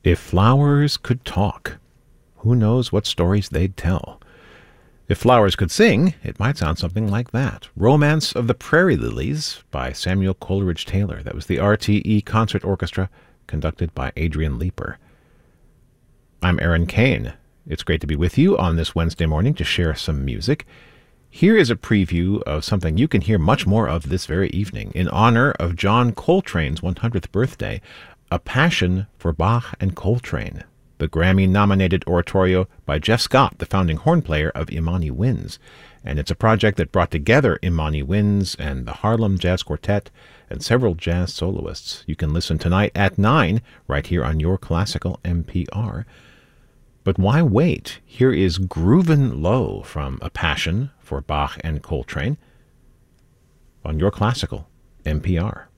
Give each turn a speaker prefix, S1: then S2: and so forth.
S1: If flowers could talk, who knows what stories they'd tell? If flowers could sing, it might sound something like that. Romance of the Prairie Lilies by Samuel Coleridge Taylor. That was the RTE Concert Orchestra, conducted by Adrian Leeper. I'm Aaron Kane. It's great to be with you on this Wednesday morning to share some music. Here is a preview of something you can hear much more of this very evening. In honor of John Coltrane's 100th birthday, A Passion for Bach and Coltrane, the Grammy-nominated oratorio by Jeff Scott, the founding horn player of Imani Winds. And it's a project that brought together Imani Winds and the Harlem Jazz Quartet and several jazz soloists. You can listen tonight at 9 right here on Your Classical NPR. But why wait? Here is Groovin' Low from A Passion for Bach and Coltrane on Your Classical NPR.